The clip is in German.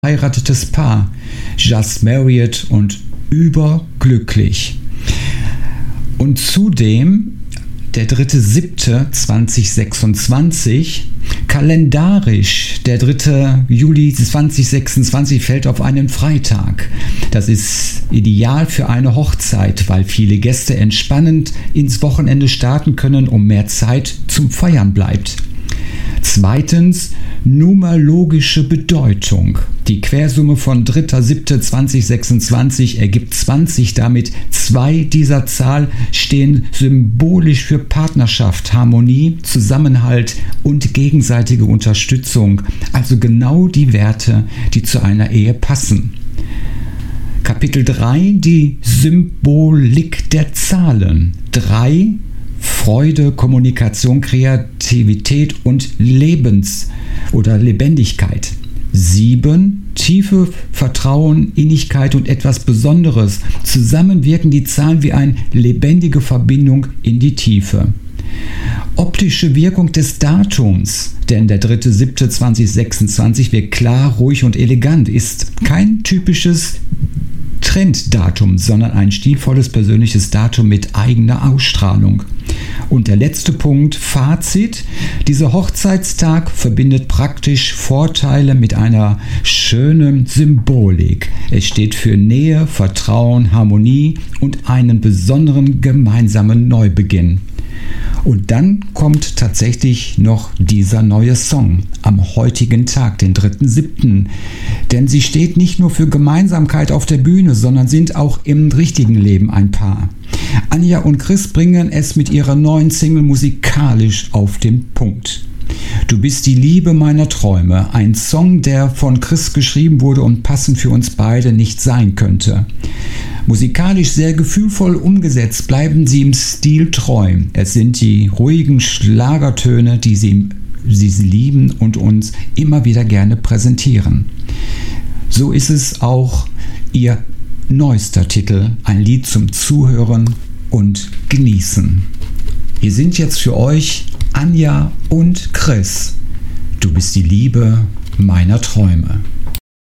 verheiratetes Paar, just married und überglücklich. Und zudem der 3.7.2026, kalendarisch der 3. Juli 2026 fällt auf einen Freitag. Das ist ideal für eine Hochzeit, weil viele Gäste entspannend ins Wochenende starten können, um mehr Zeit zum Feiern bleibt. Zweitens, numerologische Bedeutung. Die Quersumme von 3.7.2026 ergibt 20, damit 2 dieser Zahl stehen symbolisch für Partnerschaft, Harmonie, Zusammenhalt und gegenseitige Unterstützung, also genau die Werte, die zu einer Ehe passen. Kapitel 3, die Symbolik der Zahlen. 3, Freude, Kommunikation, Kreativität und Lebendigkeit. 7, Tiefe, Vertrauen, Innigkeit und etwas Besonderes. Zusammen wirken die Zahlen wie eine lebendige Verbindung in die Tiefe. Optische Wirkung des Datums, denn der 3.7.2026 wird klar, ruhig und elegant, ist kein typisches Trenddatum, sondern ein stilvolles persönliches Datum mit eigener Ausstrahlung. Und der letzte Punkt, Fazit. Dieser Hochzeitstag verbindet praktisch Vorteile mit einer schönen Symbolik. Es steht für Nähe, Vertrauen, Harmonie und einen besonderen gemeinsamen Neubeginn. Und dann kommt tatsächlich noch dieser neue Song am heutigen Tag, den 3.7. Denn sie steht nicht nur für Gemeinsamkeit auf der Bühne, sondern sind auch im richtigen Leben ein Paar. Anja und Chris bringen es mit ihrer neuen Single musikalisch auf den Punkt. Du bist die Liebe meiner Träume, ein Song, der von Chris geschrieben wurde und passend für uns beide nicht sein könnte. Musikalisch sehr gefühlvoll umgesetzt, bleiben sie im Stil treu. Es sind die ruhigen Schlagertöne, die sie lieben und uns immer wieder gerne präsentieren. So ist es auch ihr neuester Titel, ein Lied zum Zuhören und Genießen. Hier sind jetzt für euch Anja und Chris. Du bist die Liebe meiner Träume.